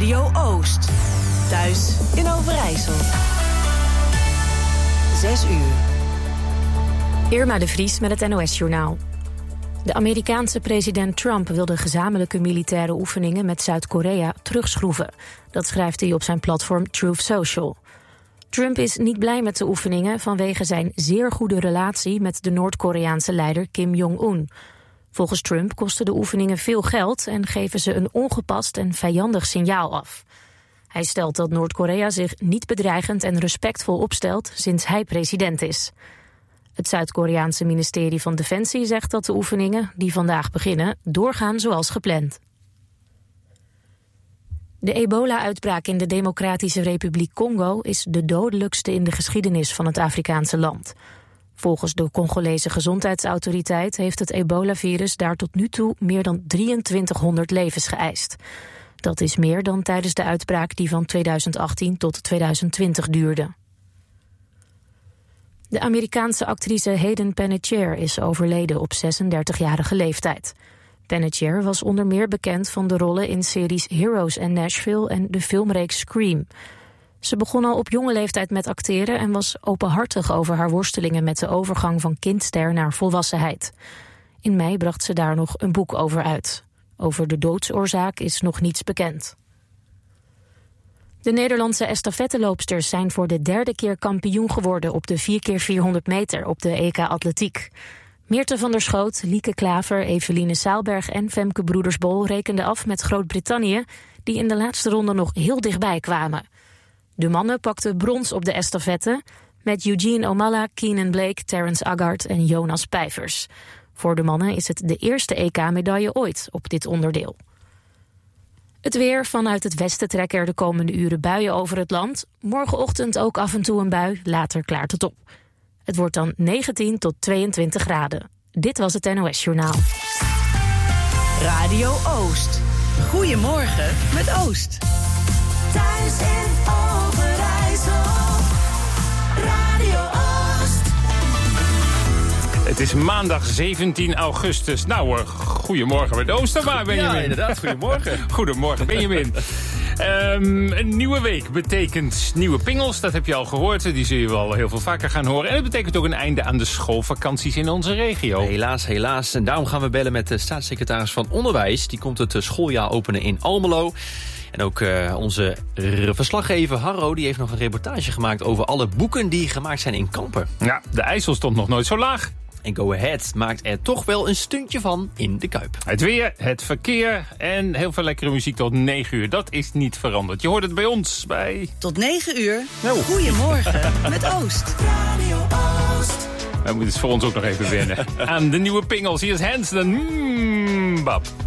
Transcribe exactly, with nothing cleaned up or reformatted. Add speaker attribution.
Speaker 1: Radio Oost. Thuis in Overijssel. Zes uur.
Speaker 2: Irma de Vries met het N O S-journaal. De Amerikaanse president Trump wil de gezamenlijke militaire oefeningen met Zuid-Korea terugschroeven. Dat schrijft hij op zijn platform Truth Social. Trump is niet blij met de oefeningen vanwege zijn zeer goede relatie met de Noord-Koreaanse leider Kim Jong-un. Volgens Trump kosten de oefeningen veel geld en geven ze een ongepast en vijandig signaal af. Hij stelt dat Noord-Korea zich niet bedreigend en respectvol opstelt sinds hij president is. Het Zuid-Koreaanse ministerie van Defensie zegt dat de oefeningen, die vandaag beginnen, doorgaan zoals gepland. De ebola-uitbraak in de Democratische Republiek Congo is de dodelijkste in de geschiedenis van het Afrikaanse land. Volgens de Congolese gezondheidsautoriteit heeft het ebola-virus daar tot nu toe meer dan drieëntwintighonderd levens geëist. Dat is meer dan tijdens de uitbraak die van tweeduizend achttien tot tweeduizend twintig duurde. De Amerikaanse actrice Hayden Panettiere is overleden op zesendertigjarige leeftijd. Panettiere was onder meer bekend van de rollen in series Heroes en Nashville en de filmreeks Scream. Ze begon al op jonge leeftijd met acteren en was openhartig over haar worstelingen met de overgang van kindster naar volwassenheid. In mei bracht ze daar nog een boek over uit. Over de doodsoorzaak is nog niets bekend. De Nederlandse estafetteloopsters zijn voor de derde keer kampioen geworden op de vier keer vierhonderd meter op de E K Atletiek. Meerte van der Schoot, Lieke Klaver, Eveline Saalberg en Femke Broedersbol rekenden af met Groot-Brittannië, die in de laatste ronde nog heel dichtbij kwamen. De mannen pakten brons op de estafette met Eugene Omalla, Keenan Blake, Terrence Aggard en Jonas Pijvers. Voor de mannen is het de eerste E K-medaille ooit op dit onderdeel. Het weer. Vanuit het westen trekken er de komende uren buien over het land. Morgenochtend ook af en toe een bui, later klaart het op. Het wordt dan negentien tot tweeëntwintig graden. Dit was het N O S-journaal.
Speaker 1: Radio Oost. Goedemorgen met Oost. Thuis in Overijssel. Radio Oost.
Speaker 3: Het is maandag zeventien augustus. Nou hoor, goedemorgen met Oost. Waar ben je?
Speaker 4: Ja, inderdaad, goedemorgen.
Speaker 3: Goedemorgen, Benjamin. Um, een nieuwe week betekent nieuwe pingels, dat heb je al gehoord. Die zul je wel heel veel vaker gaan horen. En het betekent ook een einde aan de schoolvakanties in onze regio.
Speaker 4: Helaas, helaas. En daarom gaan we bellen met de staatssecretaris van Onderwijs. Die komt het schooljaar openen in Almelo. En ook uh, onze verslaggever Harro, die heeft nog een reportage gemaakt over alle boeken die gemaakt zijn in Kampen.
Speaker 3: Ja, de IJssel stond nog nooit zo laag.
Speaker 4: En Go Ahead maakt er toch wel een stuntje van in de Kuip.
Speaker 3: Het weer, het verkeer en heel veel lekkere muziek tot negen uur. Dat is niet veranderd. Je hoort het bij ons bij...
Speaker 1: Tot negen uur.
Speaker 3: Nou.
Speaker 1: Goedemorgen met Oost. Radio Oost.
Speaker 3: We moeten het voor ons ook nog even wennen. Aan de nieuwe pingels. Hier is Hansen. Mm, bab.